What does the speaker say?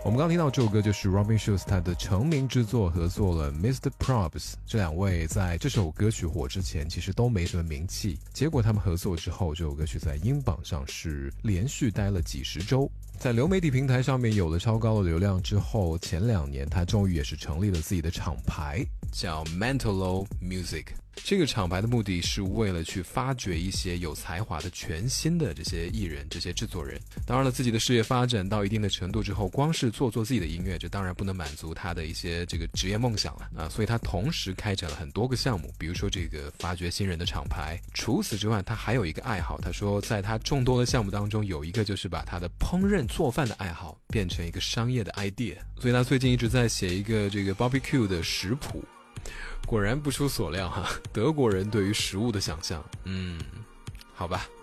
我们刚听到这首歌就是 Robin Schulz 他的成名之作，合作了 Mr. Probs。 这两位在这首歌曲火之前其实都没什么名气，结果他们合作之后，这首歌曲在英榜上是连续待了几十周，在流媒体平台上面有了超高的流量之后，前2年他终于也是成立了自己的厂牌，叫 Mentalo Music。这个厂牌的目的是为了去发掘一些有才华的全新的这些艺人，这些制作人。当然了，自己的事业发展到一定的程度之后，光是做自己的音乐，这当然不能满足他的一些这个职业梦想了啊。所以他同时开展了很多个项目，比如说这个发掘新人的厂牌。除此之外，他还有一个爱好，他说在他众多的项目当中，有一个就是把他的烹饪做饭的爱好变成一个商业的 idea。所以他最近一直在写一个这个 barbecue 的食谱。果然不出所料哈，德国人对于食物的想象，好吧。